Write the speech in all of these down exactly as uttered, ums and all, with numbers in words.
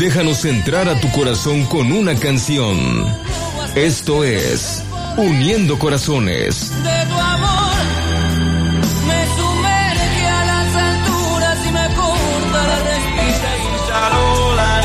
Déjanos entrar a tu corazón con una canción. Esto es Uniendo Corazones. De tu amor me sumerge a las alturas y me corta la respiración.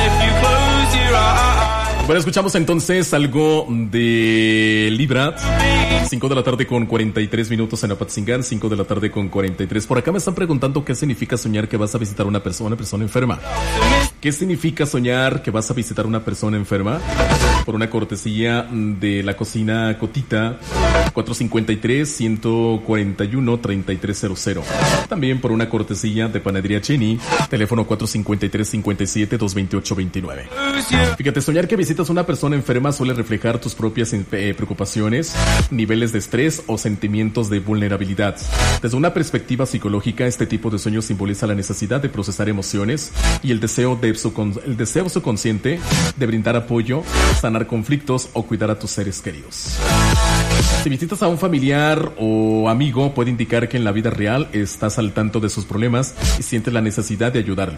Bueno, escuchamos entonces algo de Libra. cinco de la tarde con cuarenta y tres minutos en Apatzingán, cinco de la tarde con cuarenta y tres. Por acá me están preguntando qué significa soñar que vas a visitar a una persona, una persona enferma. ¿Qué significa soñar que vas a visitar a una persona enferma? Por una cortesía de la cocina Cotita, cuatro cinco tres, uno cuatro uno, tres tres cero cero. También por una cortesía de Panadería Cheni, teléfono cuatro cinco tres, cinco siete, dos dos ocho dos nueve. Fíjate, soñar que visitas a una persona enferma suele reflejar tus propias eh, preocupaciones, niveles de estrés o sentimientos de vulnerabilidad. Desde una perspectiva psicológica, este tipo de sueños simboliza la necesidad de procesar emociones y el deseo, de subcon- el deseo subconsciente de brindar apoyo, sanar conflictos o cuidar a tus seres queridos. Si visitas a un familiar o amigo, puede indicar que en la vida real estás al tanto de sus problemas y sientes la necesidad de ayudarlo.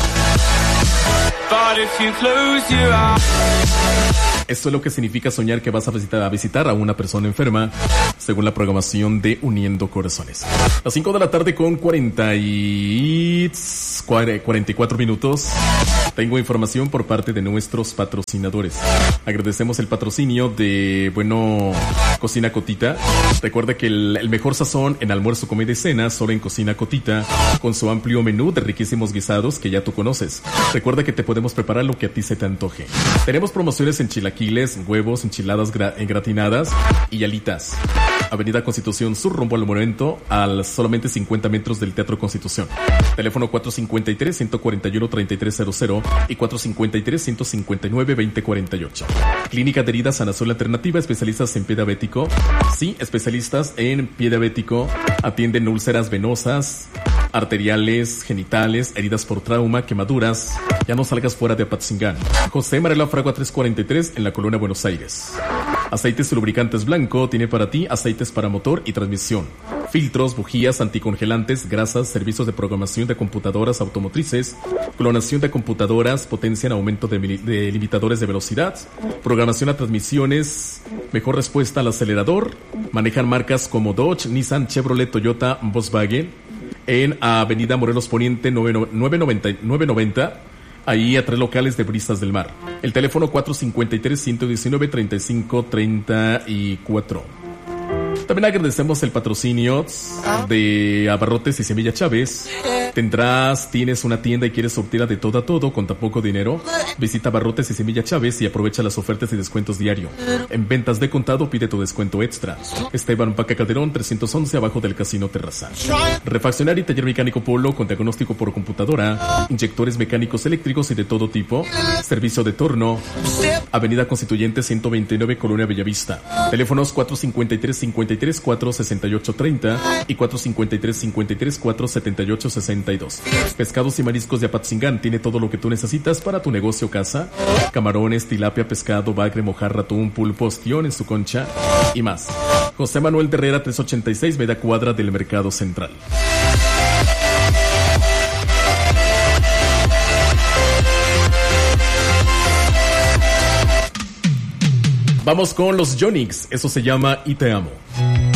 Esto es lo que significa soñar que vas a visitar, a visitar a una persona enferma, según la programación de Uniendo Corazones. Las cinco de la tarde con cuarenta y cuatro minutos. Tengo información por parte de nuestros patrocinadores. Agradecemos el patrocinio de, bueno, Cocina Cotita. Recuerda que el, el mejor sazón en almuerzo, comida y cena solo en Cocina Cotita, con su amplio menú de riquísimos guisados que ya tú conoces. Recuerda que te podemos preparar lo que a ti se te antoje. Tenemos promociones en chilaquiles, huevos, enchiladas gra- gratinadas y alitas. Avenida Constitución Sur, rumbo al monumento, al solamente cincuenta metros del Teatro Constitución. Teléfono cuatro cinco tres, uno cuatro uno, tres tres cero cero y cuatro cinco tres, uno cinco nueve, dos cero cuatro ocho. Clínica de Heridas Sana Azul Alternativa, especialistas en pie diabético. Sí, especialistas en pie diabético. Atienden úlceras venosas, arteriales, genitales, heridas por trauma, quemaduras. Ya no salgas fuera de Apatzingán. José Marela Fragua trescientos cuarenta y tres en la Colonia Buenos Aires. Aceites y lubricantes Blanco tiene para ti aceites para motor y transmisión, filtros, bujías, anticongelantes, grasas, servicios de programación de computadoras automotrices, clonación de computadoras, potencia en aumento de, de limitadores de velocidad, programación a transmisiones, mejor respuesta al acelerador. Manejan marcas como Dodge, Nissan, Chevrolet, Toyota, Volkswagen. En Avenida Morelos Poniente nueve noventa. Ahí a tres locales de Brisas del Mar. El teléfono cuatro cinco tres, uno uno nueve, tres cinco tres cuatro. También agradecemos el patrocinio de Abarrotes y Semilla Chávez. Tendrás, tienes una tienda y quieres surtirla de todo a todo con tan poco dinero. Visita Abarrotes y Semilla Chávez y aprovecha las ofertas y descuentos diario. En ventas de contado pide tu descuento extra. Esteban Paca Calderón trescientos once, abajo del Casino Terraza. Refaccionario y taller mecánico Polo con diagnóstico por computadora, inyectores mecánicos eléctricos y de todo tipo. Servicio de torno. Avenida Constituyente ciento veintinueve, Colonia Bellavista. Teléfonos cuatro cinco tres, cinco tres, cuatro seis ocho tres cero y cuatro cinco tres, cinco tres, cuatro siete ocho seis dos. Pescados y mariscos de Apatzingán tiene todo lo que tú necesitas para tu negocio o casa. Camarones, tilapia, pescado, bagre, mojarra, atún, pulpo, ostión en su concha y más. José Manuel de Herrera trescientos ochenta y seis, media cuadra del Mercado Central. Vamos con los Yonix, eso se llama Y Te Amo.